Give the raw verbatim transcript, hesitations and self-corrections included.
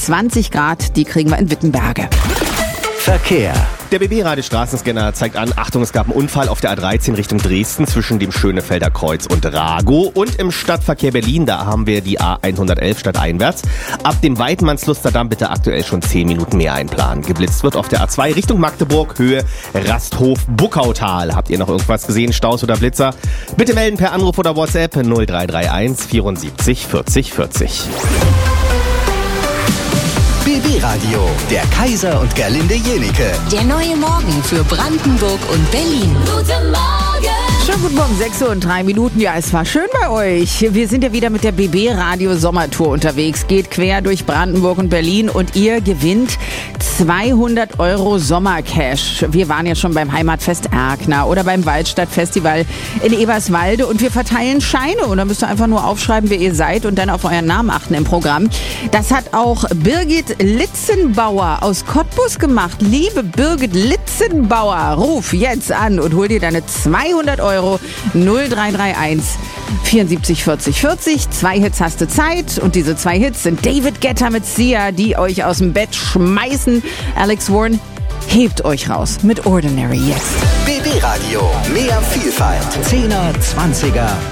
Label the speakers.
Speaker 1: zwanzig Grad, die kriegen wir in Wittenberge.
Speaker 2: Verkehr.
Speaker 3: Der B B-Radio-Straßenscanner zeigt an, Achtung, es gab einen Unfall auf der A dreizehn Richtung Dresden zwischen dem Schönefelder Kreuz und Ragow. Und im Stadtverkehr Berlin, da haben wir die A hundertelf stadteinwärts. Ab dem Weidmannslusterdamm bitte aktuell schon zehn Minuten mehr einplanen. Geblitzt wird auf der A zwei Richtung Magdeburg, Höhe Rasthof-Buckautal. Habt ihr noch irgendwas gesehen, Staus oder Blitzer? Bitte melden per Anruf oder WhatsApp null drei drei eins vierundsiebzig vierzig vierzig.
Speaker 2: B B-Radio, der Kaiser und Gerlinde Jenike.
Speaker 4: Der neue Morgen für Brandenburg und Berlin. Guten Morgen!
Speaker 1: Schönen guten Morgen, sechs Uhr und drei Minuten. Ja, es war schön bei euch. Wir sind ja wieder mit der B B-Radio Sommertour unterwegs. Geht quer durch Brandenburg und Berlin und ihr gewinnt zweihundert Euro Sommercash. Wir waren ja schon beim Heimatfest Erkner oder beim Waldstadtfestival in Eberswalde und wir verteilen Scheine. Und da müsst ihr einfach nur aufschreiben, wer ihr seid und dann auf euren Namen achten im Programm. Das hat auch Birgit Litzenbauer aus Cottbus gemacht. Liebe Birgit Litzenbauer, ruf jetzt an und hol dir deine zweihundert Euro. null drei drei eins vierundsiebzig vierzig vierzig. Zwei Hits hast du Zeit und diese zwei Hits sind David Guetta mit Sia, die euch aus dem Bett schmeißen. Alex Warren hebt euch raus mit Ordinary jetzt.
Speaker 2: B B-Radio, mehr Vielfalt. Zehner, Zwanziger